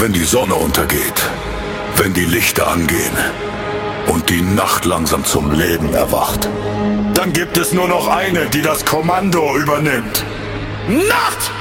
Wenn die Sonne untergeht, wenn die Lichter angehen und die Nacht langsam zum Leben erwacht, dann gibt es nur noch eine, die das Kommando übernimmt. Nacht!